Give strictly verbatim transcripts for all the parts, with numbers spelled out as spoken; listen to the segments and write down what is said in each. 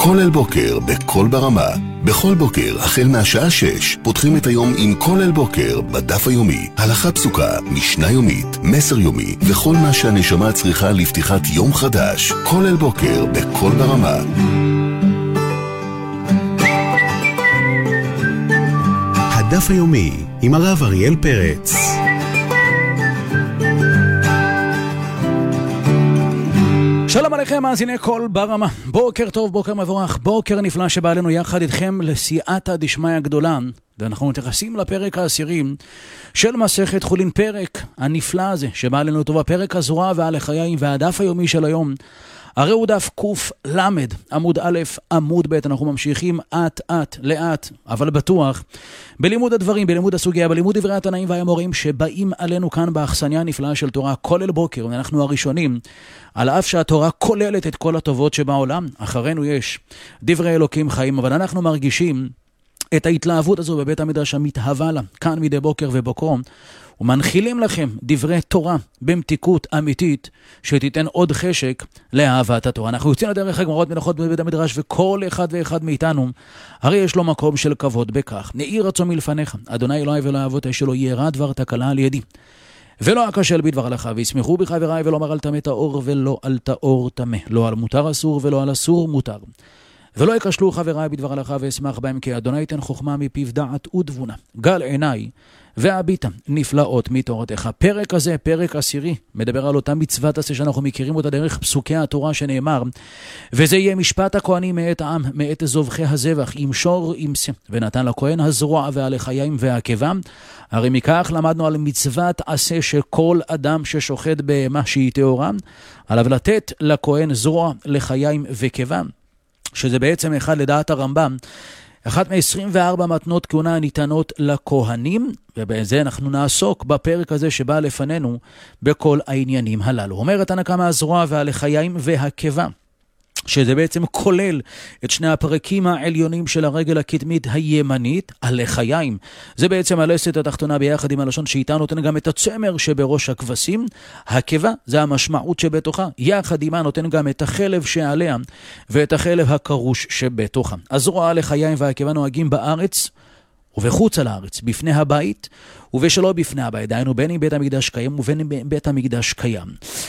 כולל בוקר בכל ברמה. בכל בוקר, החל מהשעה שש, פותחים את היום עם כולל בוקר בדף היומי. הלכה פסוקה, משנה יומית, מסר יומי, וכל מה שהנשמה צריכה לפתיחת יום חדש. כולל בוקר בכל ברמה. הדף היומי עם הרב אריאל פרץ. שלום עליכם, מאזיני כל ברמה. בוקר טוב, בוקר מבורך, בוקר נפלא שבא עלינו יחד איתכם לסייעתא דשמיא הגדולה. ואנחנו מתייחסים לפרק העשירי של מסכת חולין, פרק הנפלא הזה שבא עלינו טוב, הפרק הזרוע והלחיים, והדף היומי של היום הרי הוא דף קוף למד, עמוד א', עמוד ב'. אנחנו ממשיכים אט אט לאט אבל בטוח בלימוד הדברים, בלימוד הסוגיה, בלימוד דברי התנאים והאמוראים שבאים עלינו כאן באכסניה הנפלאה של תורה כולל בוקר. ואנחנו הראשונים, על אף שהתורה כוללת את כל הטובות שבעולם, אחרינו יש דברי אלוקים חיים, אבל אנחנו מרגישים את ההתלהבות הזו בבית המדרש המתהווה לה כאן מדי בוקר ובוקרו, ומנחילים לכם דברי תורה במתיקות אמיתית שתיתן עוד חשק לאהבת התורה. אנחנו יוצאים לדרך הגמרות מנחות בבית המדרש, וכל אחד ואחד מאיתנו הרי יש לו מקום של כבוד בכך. נהי רצון מלפניך, אדוני אלוהי ואלוהי אבותי, שלא ירע דבר תקלה על ידי ולא אכשל בדבר הלכה, וישמחו בי חבריי, ולא על טמא טהור ולא על טהור טמא, לא על מותר אסור ולא על אסור מותר, ולא יקשלו חבריי בדבר הלכה ואשמח בהם, כי אדוני ייתן חוכמה מפיו דעת ותבונה, גל עיניי והביטה נפלאות מתורתך. פרק הזה, פרק עשירי, מדבר על אותה מצוות עשה שאנחנו מכירים אותה דרך פסוקי התורה, שנאמר וזה יהיה משפט הכהנים מאת העם, מאת זובחי הזבח, עם שור עם שא, ונתן לכהן הזרוע והלחיים והעקבה. הרי מכך למדנו על מצוות עשה שכל אדם ששוחט בהמה שהיא טהורה, עליו לתת לכהן זרוע, לחיים וקבה, שזה בעצם אחד לדעת הרמב"ם אחת מ-עשרים וארבע מתנות כהונה ניתנות לכהנים, ובזה אנחנו נעסוק בפרק הזה שבא לפנינו בכל העניינים הללו. אומרת הנקה מהזרוע והלחיים והקבה, שזה בעצם כולל את שני הפרקים העליונים של הרגל הקדמית הימנית. הלחיים זה בעצם הלסת התחתונה ביחד עם הלשון, שאיתה נותן גם את הצמר שבראש הכבשים. הקבה זה המשמעות שבתוכה, יחד עימה נותן גם את החלב שעליה ואת החלב הקרוש שבתוכה. הזרוע, הלחיים והקבה נוהגים בארץ ובחוץ על הארץ, בפני הבית ובשלא בפני הבית, דהיינו בין אם בית המקדש קיים ובין אם בית המקדש קיים,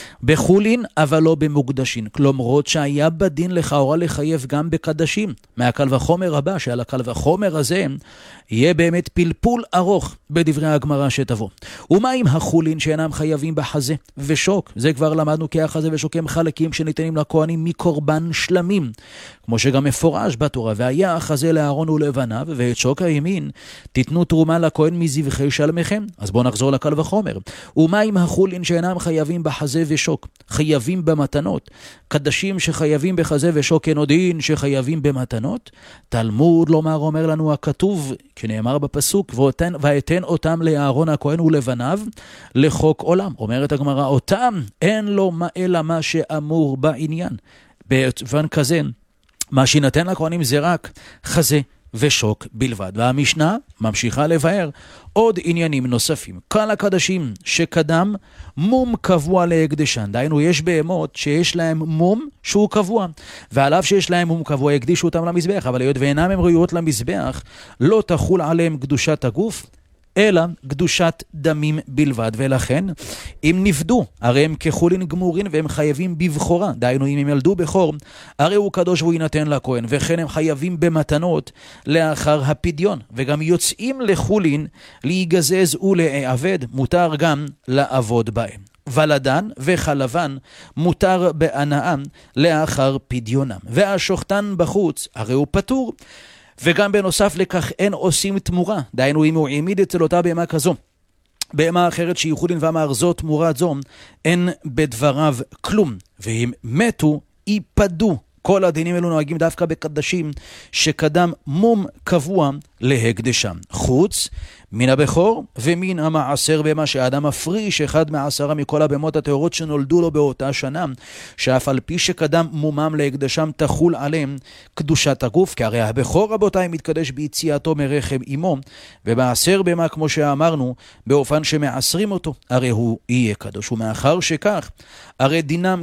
בחולין אבל לא במוקדשים, כלומרות שהיה בדין לכאורה לחייב גם בקדשים. מהקל וחומר הבא, שעל הקל וחומר הזה יהיה באמת פלפול ארוך בדברי הגמרא שתבוא. ומה עם החולין שאינם חייבים בחזה ושוק? זה כבר למדנו, כי החזה ושוק הם חלקים שניתנים לכהנים מקורבן שלמים, כמו שגם מפורש בתורה, והיה החזה לאהרון ולבניו, ואת שוק הימין תיתנו תרומה לכהן מזבחי שלמכם. אז בואו נחזור לקל וחומר. ומה עם החולין שאינם חייבים בחזה ושוק? חייבים במתנות. קדשים שחייבים בחזה ושוק אין עוד דין שחייבים במתנות? תלמוד לומר אומר לנו הכתוב, כשנאמר בפסוק ואתן, ואתן אותם לאהרון הכהן ולבניו לחוק עולם. אומרת הגמרא, אותם אין לו מה אלא מה שאמור בעניין. באופן כזה מה שינתן לכהנים זה רק חזה ושוק בלבד. והמשנה ממשיכה לבאר עוד עניינים נוספים. כל הקדשים שקדם מום קבוע להקדשן, דהיינו יש בהמות שיש להם מום שהוא קבוע, ועליו שיש להם מום קבוע יקדישו אותם למזבח, אבל היות ואינם הם ראויות למזבח לא תחול עליהם קדושת הגוף אלא קדושת דמים בלבד. ולכן אם נפדו, הרי הם כחולין גמורין והם חייבים בבחורה, דהיינו אם הם ילדו בכור, הרי הוא קדוש והוא יינתן לכהן, וכן הם חייבים במתנות לאחר הפדיון, וגם יוצאים לחולין להיגזז ולעבד, מותר גם לעבוד בהם. ולדן וחלבן מותר בהנאה לאחר פדיונם, והשוחטן בחוץ הרי הוא פטור. וגם בנוסף לכך אין עושים תמורה, דהיינו אם הוא העמיד אצל אותה בהמה כזו בהמה אחרת שייחודין ואמר זו תמורת זו, אין בדבריו כלום, והם מתו ייפדו. כל הדינים אלו נוהגים דווקא בקדשים שקדם מום קבוע להקדשם, חוץ מן הבכור ומן המעשר במה שהאדם מפריש אחד מעשרה מכל הבהמות הטהורות שנולדו לו באותה שנה, שאף על פי שקדם מומם להקדשם תחול עליהם קדושת הגוף, כי הרי הבכור רבותיי מתקדש ביציאתו מרחם אמו, ובעשר בהמה כמו שאמרנו באופן שמעשרים אותו הרי הוא יהיה קדוש. ומאחר שכך הרי דינם